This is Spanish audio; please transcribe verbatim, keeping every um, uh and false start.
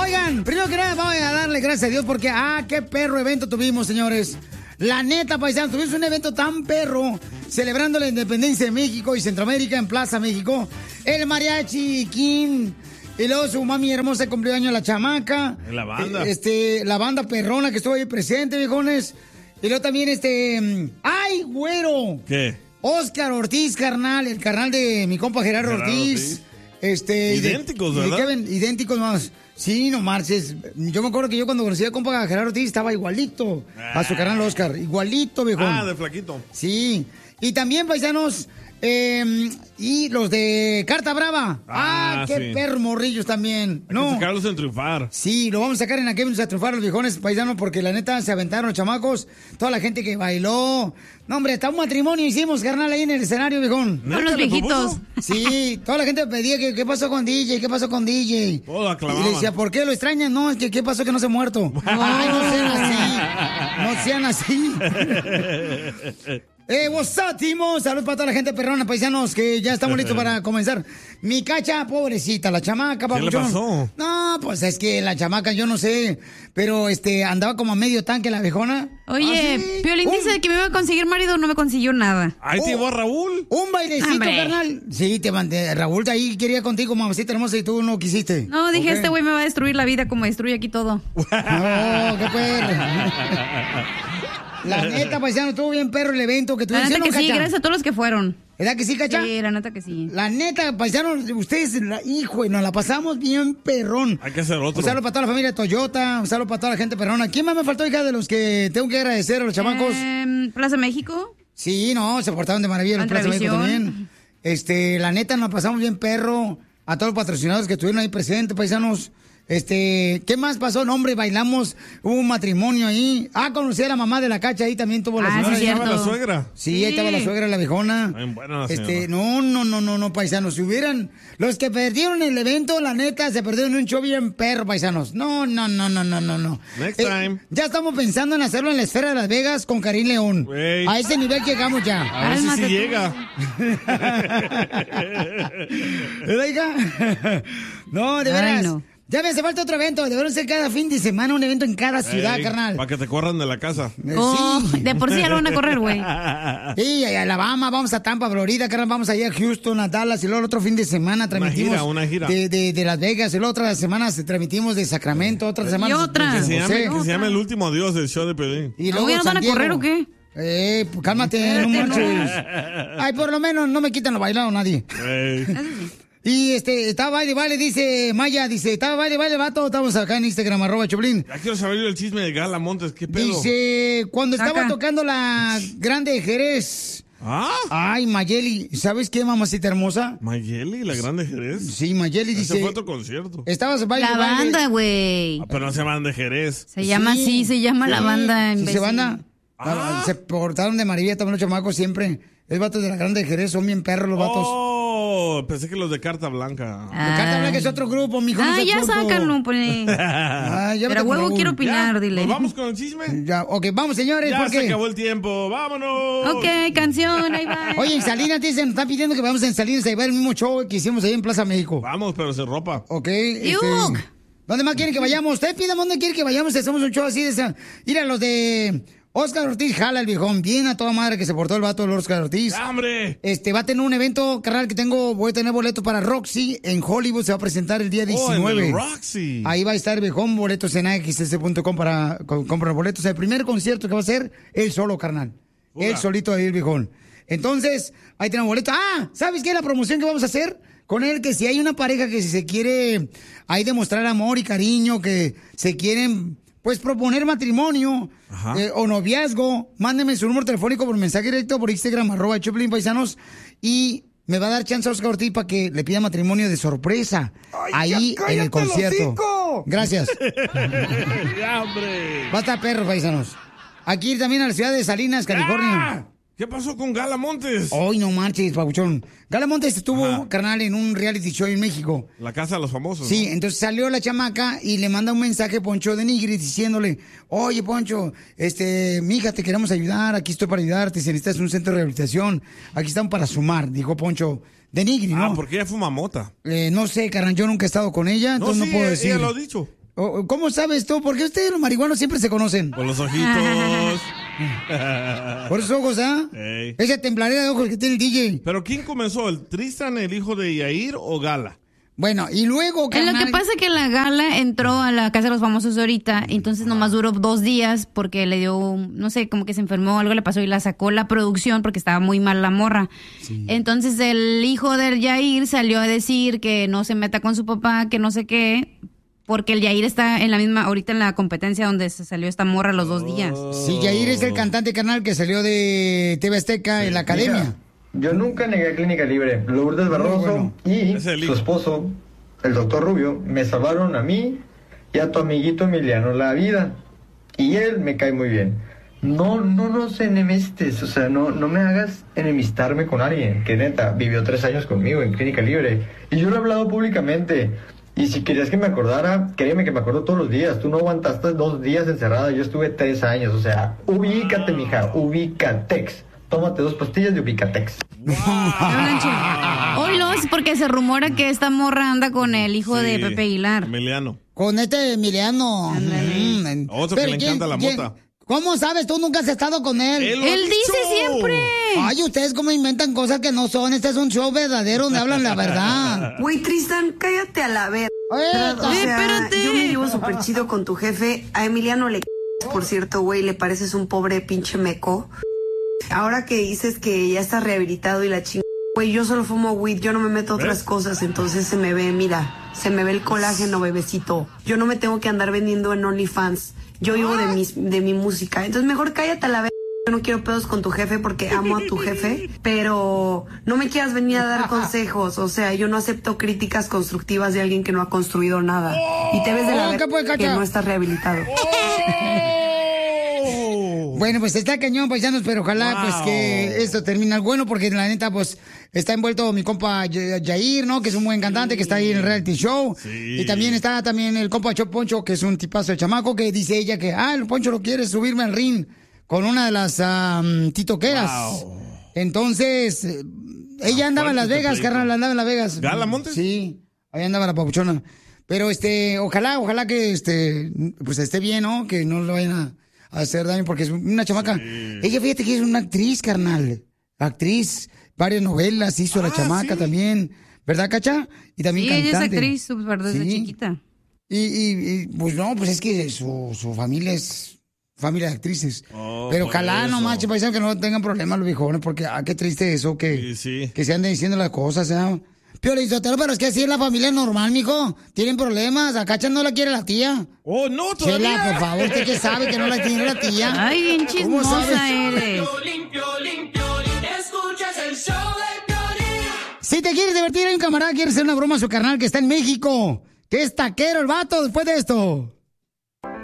Oigan, primero que nada, vamos a darle gracias a Dios porque, ah, qué perro evento tuvimos, señores. La neta, paisanos, tuvimos un evento tan perro, celebrando la independencia de México y Centroamérica en Plaza México. El mariachi King, y luego su mami hermosa cumplió año la chamaca. La banda. Este, la banda perrona que estuvo ahí presente, viejones. Y luego también este, ¡ay, güero! ¿Qué? Oscar Ortiz, carnal, el carnal de mi compa Gerardo, Gerardo Ortiz. Ortiz. Este, idénticos, de, ¿verdad? De Kevin, idénticos más. Sí, no marches. Yo me acuerdo que yo cuando conocí a compa Gerardo Ortiz estaba igualito ah. a su carnal Oscar. Igualito, viejo. Ah, de flaquito. Sí. Y también, paisanos, eh, y los de Carta Brava. Ah, ah qué sí. perro morrillos también. Hay no. que sacarlos en triunfar. Sí, lo vamos a sacar en aquel a triunfar los viejones paisanos porque la neta se aventaron los chamacos. Toda la gente que bailó. No, hombre, hasta un matrimonio hicimos, carnal, ahí en el escenario, viejón. Con los viejitos. Sí, toda la gente pedía que qué pasó con D J, qué pasó con D J. Todo aclamaban. Y le decía, ¿por qué lo extrañan? No, es que qué pasó que no se ha muerto. Ay, no sean así. No sean así. Eh, what's up, Timo? Salud para toda la gente perrona, paisanos, que ya estamos listos para comenzar. Mi Cacha, pobrecita, la chamaca, papuchón. ¿Qué le pasó? No, pues es que la chamaca, yo no sé, pero este, andaba como a medio tanque la viejona. Oye, ¿ah, sí? Piolín un... dice que me iba a conseguir marido, no me consiguió nada. Ahí te llevó a Raúl. Un bailecito, Hombre. carnal. Sí, te mandé. Raúl ahí quería contigo, mamacita hermosa, y tú no quisiste. No, dije, okay. Este güey me va a destruir la vida como destruye aquí todo. No, qué perro. La neta, paisano, estuvo bien perro el evento que tuvieron. La neta que ¿no, sí, Cacha? gracias a todos los que fueron. ¿Verdad que sí, Cacha? Sí, la neta que sí. La neta, paisano, ustedes, la, hijo, nos la pasamos bien perrón. Hay que hacer otro. Un saludo para toda la familia Toyota, un saludo para toda la gente perrona. ¿Quién más me faltó, hija, de los que tengo que agradecer a los chamacos? Eh, Plaza México. Sí, no, se portaron de maravilla en Plaza México también. Este, la neta, nos pasamos bien perro. A todos los patrocinadores que estuvieron ahí presentes, paisanos. Este, ¿qué más pasó? No, hombre, bailamos, hubo un matrimonio ahí. Ah, conocí a la mamá de la Cacha, ahí también tuvo la ah, señora. Sí, ahí estaba la suegra. Sí, sí, ahí estaba la suegra, la viejona. Bien buena la este, no, no, no, no, no, paisanos. Si hubieran, los que perdieron el evento, la neta, se perdieron un show bien perro, paisanos. No, no, no, no, no, no, no. Next eh, time. Ya estamos pensando en hacerlo en la esfera de Las Vegas con Karim León. Wait. A ese nivel llegamos ya. A ver si sí llega. ¿Verdad, hija? No, de veras. Ay, no. Ya me hace falta otro evento. Debería ser cada fin de semana un evento en cada ciudad, Ey, carnal. Para que te corran de la casa. Oh, sí. De por sí ya lo van a correr, güey. Sí, a Alabama, vamos a Tampa, Florida, carnal, vamos allá a Houston, a Dallas, y luego el otro fin de semana transmitimos. Una gira, una gira. De, de, de Las Vegas, y luego otras semanas transmitimos de Sacramento, otras semanas. Y otra. Que se, llame, que otra. se llame El Último Adiós, el show de Pelín. Y luego ¿No van a correr o qué? Eh, pues cálmate, no marches. Ay, por lo menos no me quitan lo bailado nadie. Y este, estaba baile, vale, dice Maya, dice, estaba baile, vale, vato, estamos acá en Instagram, arroba Choplin. Ya quiero saber el chisme de Gala Montes, ¿qué pedo? Dice, cuando Saca. estaba tocando la Grande de Jerez. ¿Ah? Ay, Mayeli, ¿sabes qué, mamacita hermosa? Mayeli, la Grande Jerez. Sí, Mayeli dice. Ese fue otro concierto. Estabas baile, La baile. banda, güey. Ah, pero no se llaman de Jerez. Se llama Sí. así, se llama Sí. la banda. Sí, se banda. Ah. Se portaron de maravilla también los chamacos siempre. Es vatos de la Grande de Jerez, son bien perros los vatos. Oh, pensé que los de Carta Blanca. Ah. De Carta Blanca es otro grupo, mijo. no Ah, seas ya tonto. sácanlo, pues. Ah, ya vete Pero con huevo Raúl. quiero opinar, ¿Ya? dile. ¿Nos vamos con el chisme? Ya, ok, vamos, señores, Ya ¿por se qué? acabó el tiempo, vámonos. Ok, canción, ahí va. Oye, en Salinas dicen, nos están pidiendo que vayamos en Salinas a ver el mismo show que hicimos ahí en Plaza México. Vamos, pero sin ropa. Ok. Este, Yuk. ¿Dónde más quieren que vayamos? Ustedes pidan dónde quieren que vayamos. Hacemos un show así de esa. Mira, los de Oscar Ortiz, jala el viejón. Bien a toda madre que se portó el vato de Oscar Ortiz. ¡Ya, hombre! Este, va a tener un evento, carnal, que tengo, voy a tener boletos para Roxy en Hollywood. Se va a presentar el día diecinueve. Oh, en el Roxy. Ahí va a estar el viejón, boletos en A X S punto com para co- comprar boletos. El primer concierto que va a ser él solo, carnal. Ura. Él solito ahí, el viejón. Entonces, ahí tenemos boletos. Ah, ¿sabes qué? La promoción que vamos a hacer con él, que si hay una pareja que si se quiere ahí demostrar amor y cariño, que se quieren, pues, proponer matrimonio eh, o noviazgo, mándenme su número telefónico por mensaje directo por Instagram, arroba Choplin Paisanos, y me va a dar chance a Oscar Ortiz para que le pida matrimonio de sorpresa. Ay, ahí ya en el cállate el concierto. hocico. Gracias. ¡Ya, hombre! Basta perro, paisanos. Aquí ir también a la ciudad de Salinas, California. ¡Ah! ¿Qué pasó con Gala Montes? Hoy no marches, pabuchón. Gala Montes estuvo, Ajá. carnal, en un reality show en México. La casa de los famosos. Sí, ¿no? entonces salió la chamaca y le manda un mensaje a Poncho de Nigris diciéndole, oye, Poncho, este, mija, te queremos ayudar, aquí estoy para ayudarte, si necesitas un centro de rehabilitación, aquí estamos para sumar, dijo Poncho de Nigris, ¿no? Ah, porque ella fuma mota. Eh, no sé, carnal, yo nunca he estado con ella, No, entonces sí, no puedo ella, decir. ella lo ha dicho. Oh, ¿cómo sabes tú? ¿Por qué ustedes los marihuanos siempre se conocen? Por los ojitos. Por esos ojos, ¿ah? Ey. Esa templadera de ojos que tiene el D J. ¿Pero quién comenzó? ¿El Tristan, el hijo de Yair o Gala? Bueno, y luego, Eh, Lo carnal, que pasa es que la Gala entró a la Casa de los Famosos ahorita, entonces nomás duró dos días porque le dio, no sé, como que se enfermó, algo le pasó y la sacó la producción porque estaba muy mal la morra. Sí. Entonces el hijo del Yair salió a decir que no se meta con su papá, que no sé qué, porque el Yair está en la misma, ahorita en la competencia donde se salió esta morra los dos días. Sí, Yair es el cantante, carnal, que salió de T V Azteca sí. en la academia. Mira. Yo nunca negué a Clínica Libre. Lourdes Barroso bueno. y su esposo, el doctor Rubio, me salvaron a mí y a tu amiguito Emiliano la vida. Y él me cae muy bien. No, no nos enemistes, o sea, no, no me hagas enemistarme con alguien que neta vivió tres años conmigo en Clínica Libre. Y yo lo he hablado públicamente. Y si querías que me acordara, créeme que me acuerdo todos los días. Tú no aguantaste dos días encerrada, yo estuve tres años. O sea, ubícate, mija, ubícatex. Tómate dos pastillas de Ubicatex. Wow. Hoy lo es porque se rumora que esta morra anda con el hijo sí, de Pepe Aguilar. Emiliano. Con este Emiliano. Mm. Otro que le ¿quién, encanta la quién? mota. ¿Cómo sabes? Tú nunca has estado con él. Él, él dice siempre. Ay, ustedes cómo inventan cosas que no son. Este es un show verdadero donde hablan la verdad. Güey, Tristan, cállate a la verga. O sea, espérate. Yo me llevo súper chido con tu jefe. A Emiliano le... Por cierto, güey, le pareces un pobre pinche meco. Ahora que dices que ya está rehabilitado y la chingada, güey, yo solo fumo weed, yo no me meto a otras cosas, entonces se me ve, mira, se me ve el colágeno, bebecito. Yo no me tengo que andar vendiendo en OnlyFans, yo vivo de mi, de mi música, entonces mejor cállate a la vez. Yo no quiero pedos con tu jefe porque amo a tu jefe, pero no me quieras venir a dar consejos, o sea, yo no acepto críticas constructivas de alguien que no ha construido nada. Y te ves de la verga que no estás rehabilitado. Bueno, pues está cañón, paisanos, pero ojalá wow. pues que esto termine al bueno, porque la neta, pues, está envuelto mi compa Yair, ¿no? Que es un buen cantante, sí. que está ahí en el reality show. Sí. Y también está también el compa Chop Poncho, que es un tipazo de chamaco, que dice ella que, ah, el Poncho lo quiere subirme al ring con una de las um, titoqueras. Wow. Entonces, eh, ella ah, andaba en Las Vegas, carnal, andaba en Las Vegas. ¿Gala Montes? Sí, ahí andaba la papuchona. Pero, este, ojalá, ojalá que, este, pues esté bien, ¿no? Que no lo vayan a... hacer daño, porque es una chamaca. Sí. Ella, fíjate que es una actriz, carnal. Actriz, varias novelas hizo ah, la chamaca sí. también. ¿Verdad, Cacha? Y también sí, cantante. ella es actriz, ¿verdad? Desde sí. chiquita. Y, y, y, pues no, pues es que su, su familia es familia de actrices. Oh, pero ojalá nomás, paisano, que no tengan problemas los viejones, porque ah, qué triste eso, que, sí, sí. que se anden diciendo las cosas, ¿eh? Pero es que así es la familia normal, mijo. Tienen problemas. A Cacha no la quiere la tía. Oh, no, todavía. Chela, por favor, ¿usted qué sabe que no la quiere la tía? Ay, bien chismosa eres. Si te quieres divertir, hay un camarada que quiere hacer una broma a su carnal que está en México. Que es taquero el vato después de esto.